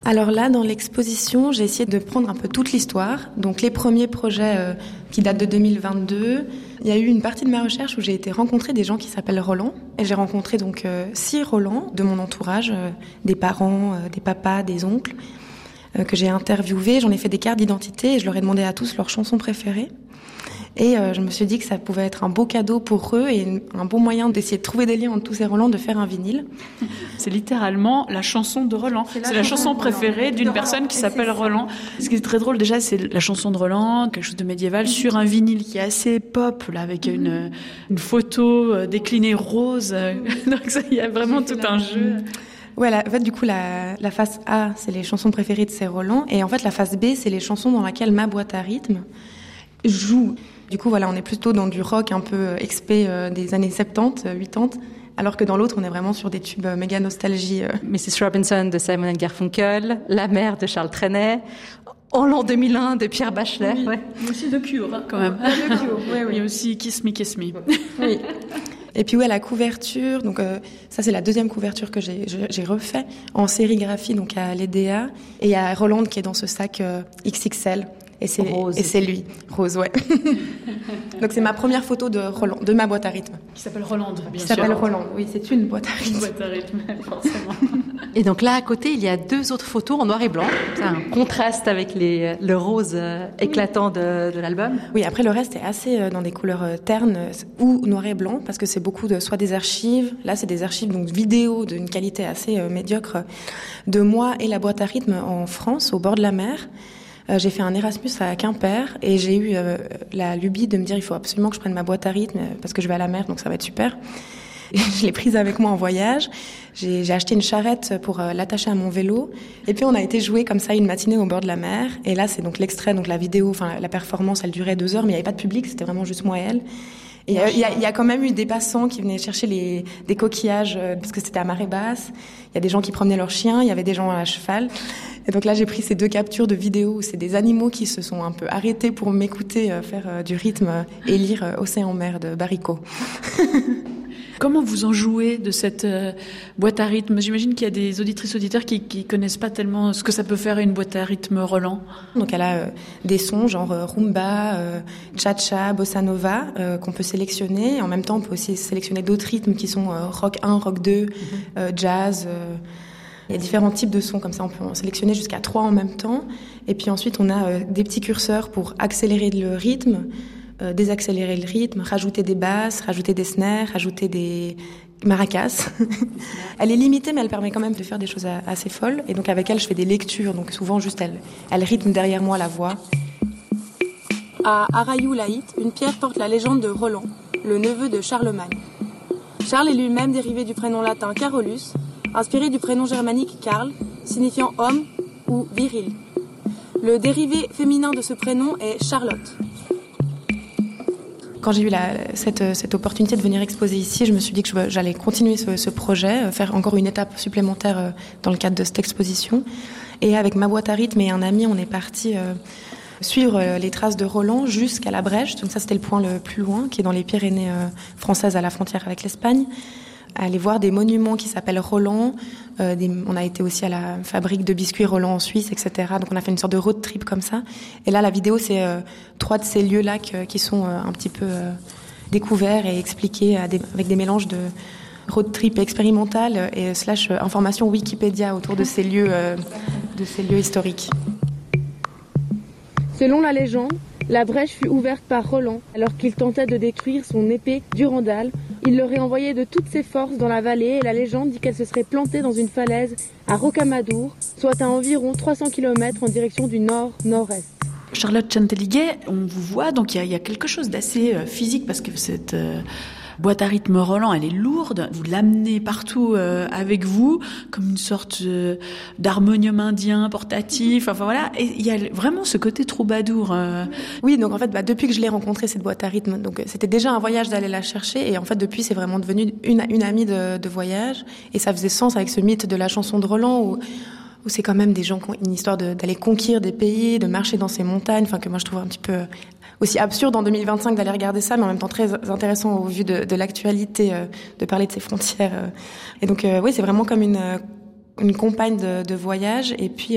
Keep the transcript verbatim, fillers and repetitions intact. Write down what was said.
Alors là, dans l'exposition, j'ai essayé de prendre un peu toute l'histoire. Donc les premiers projets euh, qui datent de deux mille vingt-deux. Il y a eu une partie de ma recherche où j'ai été rencontrer des gens qui s'appellent Roland. Et j'ai rencontré donc euh, six Roland de mon entourage, euh, des parents, euh, des papas, des oncles, euh, que j'ai interviewés. J'en ai fait des cartes d'identité et je leur ai demandé à tous leurs chansons préférées. Et euh, je me suis dit que ça pouvait être un beau cadeau pour eux et un bon moyen d'essayer de trouver des liens entre tous ces Roland, de faire un vinyle. C'est littéralement la chanson de Roland. C'est la, c'est la chanson, chanson préférée d'une personne qui s'appelle Roland. Ce qui est très drôle déjà, c'est la chanson de Roland, quelque chose de médiéval, sur un vinyle qui est assez pop, là, avec une, une photo déclinée rose. Donc il y a vraiment tout un jeu. Ouais, la, en fait, du coup, la, la face A, c'est les chansons préférées de ces Roland. Et en fait, la face B, c'est les chansons dans lesquelles ma boîte à rythme joue. Du coup, voilà, on est plutôt dans du rock un peu expé euh, des années soixante-dix, quatre-vingts, alors que dans l'autre, on est vraiment sur des tubes euh, méga nostalgie. Euh. missus Robinson de Simon and Garfunkel, La mer de Charles Trenet, En l'an deux mille un de Pierre Bachelet. Oui, ouais. Mais aussi de Cure, hein, quand même. De Cure, oui, oui. Il y a aussi Kiss Me, Kiss Me. Oui. Et puis ouais, la couverture, donc euh, ça c'est la deuxième couverture que j'ai, j'ai refait en sérigraphie, donc à l'E D A, et il y a Roland qui est dans ce sac euh, X X L. Et c'est, Rose. et c'est lui, Rose, ouais. Donc c'est ma première photo de Roland, de ma boîte à rythme. Qui s'appelle Roland, bien qui sûr. Qui s'appelle Roland, oui, c'est une boîte à rythme. Une boîte à rythme, forcément. Et donc là, à côté, il y a deux autres photos en noir et blanc. C'est un contraste avec les, le rose euh, éclatant de, de l'album. Oui, après le reste est assez euh, dans des couleurs euh, ternes euh, ou noir et blanc, parce que c'est beaucoup de, soit des archives, là c'est des archives donc vidéo d'une qualité assez euh, médiocre, de moi et la boîte à rythme en France, au bord de la mer. Euh, j'ai fait un Erasmus à Quimper et j'ai eu euh, la lubie de me dire il faut absolument que je prenne ma boîte à rythme parce que je vais à la mer, donc ça va être super. Et je l'ai prise avec moi en voyage. J'ai, j'ai acheté une charrette pour euh, l'attacher à mon vélo. Et puis on a été jouer comme ça une matinée au bord de la mer. Et là c'est donc l'extrait, donc la vidéo, enfin la performance, elle durait deux heures, mais il n'y avait pas de public, c'était vraiment juste moi et elle. Et il y a, y, a, y a quand même eu des passants qui venaient chercher les, des coquillages euh, parce que c'était à marée basse. Il y a des gens qui promenaient leurs chiens, il y avait des gens à cheval. Et donc là, j'ai pris ces deux captures de vidéos où c'est des animaux qui se sont un peu arrêtés pour m'écouter euh, faire euh, du rythme euh, et lire euh, Océan Mer de Baricot. Comment vous en jouez de cette euh, boîte à rythme ? J'imagine qu'il y a des auditrices auditeurs qui qui connaissent pas tellement ce que ça peut faire une boîte à rythme Roland. Donc elle a euh, des sons genre euh, rumba, euh, cha-cha, bossa nova euh, qu'on peut sélectionner. En même temps, on peut aussi sélectionner d'autres rythmes qui sont euh, rock un, rock deux, mm-hmm. euh, jazz. Euh, Il y a différents types de sons comme ça. On peut en sélectionner jusqu'à trois en même temps. Et puis ensuite, on a euh, des petits curseurs pour accélérer le rythme, Euh, désaccélérer le rythme, rajouter des basses, rajouter des snares, rajouter des maracas. Elle est limitée, mais elle permet quand même de faire des choses assez folles. Et donc avec elle, je fais des lectures. Donc souvent, juste elle, elle rythme derrière moi la voix. À Arayou-Laït, une pierre porte la légende de Roland, le neveu de Charlemagne. Charles est lui-même dérivé du prénom latin Carolus, inspiré du prénom germanique Karl, signifiant homme ou viril. Le dérivé féminin de ce prénom est Charlotte. Quand j'ai eu la, cette, cette opportunité de venir exposer ici, je me suis dit que je, j'allais continuer ce, ce projet, faire encore une étape supplémentaire dans le cadre de cette exposition. Et avec ma boîte à rythme et un ami, on est parti euh, suivre les traces de Roland jusqu'à la Brèche. Donc ça, c'était le point le plus loin, qui est dans les Pyrénées euh, françaises à la frontière avec l'Espagne. Aller voir des monuments qui s'appellent Roland. Euh, des, on a été aussi à la fabrique de biscuits Roland en Suisse, et cetera. Donc on a fait une sorte de road trip comme ça. Et là, la vidéo, c'est euh, trois de ces lieux-là que, qui sont euh, un petit peu euh, découverts et expliqués à des, avec des mélanges de road trip expérimental et slash euh, information Wikipédia autour de ces lieux, euh, de ces lieux historiques. Selon la légende, la brèche fut ouverte par Roland alors qu'il tentait de détruire son épée Durandal. Il l'aurait envoyée de toutes ses forces dans la vallée et la légende dit qu'elle se serait plantée dans une falaise à Rocamadour, soit à environ trois cents kilomètres en direction du nord-nord-est. Charlotte Chanteliguet, on vous voit, donc il y, y a quelque chose d'assez euh, physique parce que cette euh, boîte à rythme Roland, elle est lourde. Vous l'amenez partout euh, avec vous, comme une sorte euh, d'harmonium indien portatif. Enfin voilà, et il y a vraiment ce côté troubadour. Euh. Oui, donc en fait, bah, depuis que je l'ai rencontrée, cette boîte à rythme, donc c'était déjà un voyage d'aller la chercher, et en fait depuis, c'est vraiment devenu une, une amie de, de voyage, et ça faisait sens avec ce mythe de la chanson de Roland où où c'est quand même des gens qui ont une histoire de, d'aller conquérir des pays, de marcher dans ces montagnes, enfin que moi je trouve un petit peu aussi absurde en deux mille vingt-cinq d'aller regarder ça, mais en même temps très intéressant au vu de, de l'actualité, euh, de parler de ces frontières. Euh. Et donc euh, oui, c'est vraiment comme une, une compagne de, de voyage, et puis